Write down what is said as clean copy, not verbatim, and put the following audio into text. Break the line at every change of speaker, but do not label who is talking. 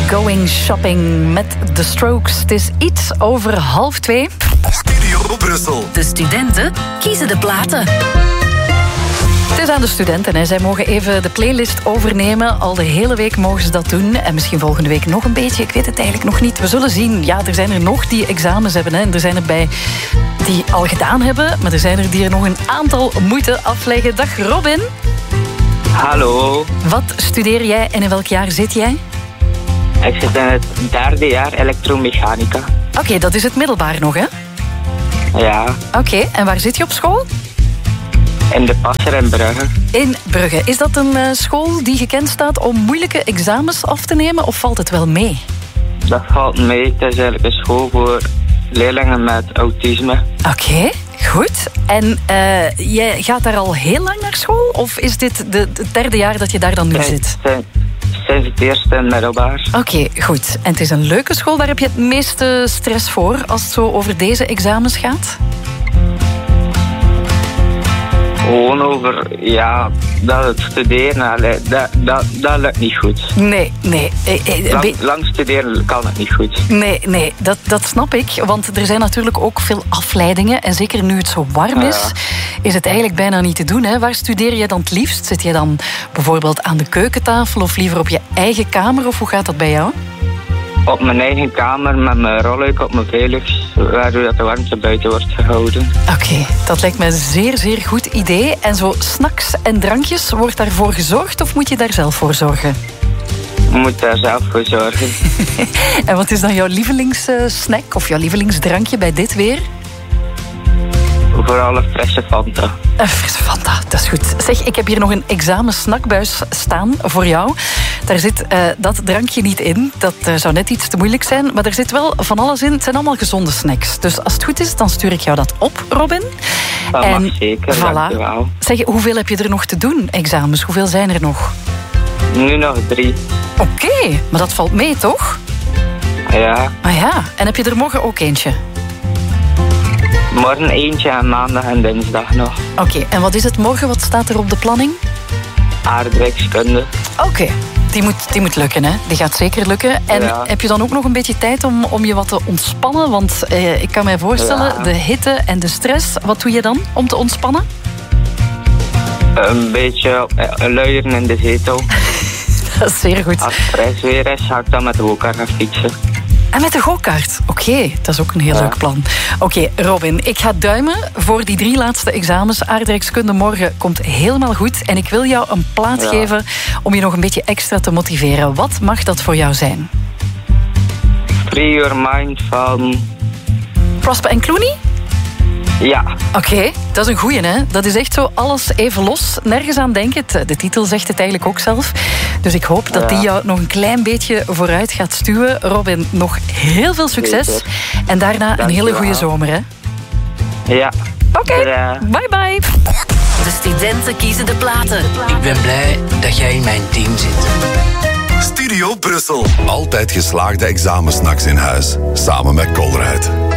Going Shopping met The Strokes. Het is iets over 1:30.
Studio Brussel.
De studenten kiezen de platen.
Het is aan de studenten. Hè. Zij mogen even de playlist overnemen. Al de hele week mogen ze dat doen. En misschien volgende week nog een beetje. Ik weet het eigenlijk nog niet. We zullen zien. Ja, er zijn er nog die examens hebben. Hè. En er zijn er bij die al gedaan hebben. Maar er zijn er die er nog een aantal moeten afleggen. Dag Robin.
Hallo.
Wat studeer jij en in welk jaar zit jij?
Ik zit in het 3e jaar elektromechanica.
Oké, dat is het middelbaar nog, hè?
Ja,
Oké, en waar zit je op school?
in de Passer in Brugge.
In Brugge. Is dat een school die gekend staat om moeilijke examens af te nemen? Of valt het wel mee?
Dat valt mee. Het is eigenlijk een school voor leerlingen met autisme.
Oké, goed. En jij gaat daar al heel lang naar school? Of is dit het 3e jaar dat je daar dan nu zit?
Sinds het eerste in middelbaar.
Oké, goed. En het is een leuke school. Waar heb je het meeste stress voor als het zo over deze examens gaat?
Gewoon over, ja, dat het studeren, dat lukt niet goed.
Nee.
Lang studeren kan het niet goed.
Nee, dat snap ik. Want er zijn natuurlijk ook veel afleidingen. En zeker nu het zo warm is, is het eigenlijk bijna niet te doen. Hè? Waar studeer je dan het liefst? Zit je dan bijvoorbeeld aan de keukentafel of liever op je eigen kamer? Of hoe gaat dat bij jou?
Op mijn eigen kamer met mijn rolluik op mijn veiligst, waardoor dat de warmte buiten wordt gehouden.
Oké, dat lijkt me een zeer, zeer goed idee. En zo snacks en drankjes, wordt daarvoor gezorgd of moet je daar zelf voor zorgen?
Je moet daar zelf voor zorgen.
En wat is dan jouw lievelingssnack of jouw lievelingsdrankje bij dit weer?
Vooral een frisse Fanta.
Een frisse Fanta, dat is goed. Zeg, ik heb hier nog een examensnackbuis staan voor jou. Daar zit dat drankje niet in. Dat zou net iets te moeilijk zijn. Maar er zit wel van alles in. Het zijn allemaal gezonde snacks. Dus als het goed is, dan stuur ik jou dat op, Robin.
Dat mag zeker, dankjewel.
Zeg, hoeveel heb je er nog te doen, examens? Hoeveel zijn er nog?
Nu nog 3.
Oké, maar dat valt mee, toch?
Ja.
Ah ja, en heb je er morgen ook eentje?
Morgen eentje en maandag en dinsdag nog.
Oké, en wat is het morgen? Wat staat er op de planning?
Aardrijkskunde.
Oké, die moet lukken, hè? Die gaat zeker lukken. En heb je dan ook nog een beetje tijd om je wat te ontspannen? Want ik kan mij voorstellen, de hitte en de stress. Wat doe je dan om te ontspannen?
Een beetje luieren in de zetel.
Dat is zeer goed.
Als het fris weer is, ga ik dan met de go-kart gaan fietsen.
En met de go-kart. Oké, dat is ook een heel leuk plan. Oké, Robin, ik ga duimen voor die 3 laatste examens. Aardrijkskunde morgen komt helemaal goed. En ik wil jou een plaat geven om je nog een beetje extra te motiveren. Wat mag dat voor jou zijn?
Free Your Mind van...
Prosper en Clooney?
Ja.
Oké, dat is een goeie, hè? Dat is echt zo alles even los. Nergens aan denken. De titel zegt het eigenlijk ook zelf. Dus ik hoop dat die jou nog een klein beetje vooruit gaat stuwen. Robin, nog heel veel succes.
Zeker.
En daarna een hele goede zomer, hè?
Ja.
Oké, bye bye.
De studenten kiezen de platen.
Ik ben blij dat jij in mijn team zit.
Studio Brussel. Altijd geslaagde examensnacks in huis. Samen met Colruyt.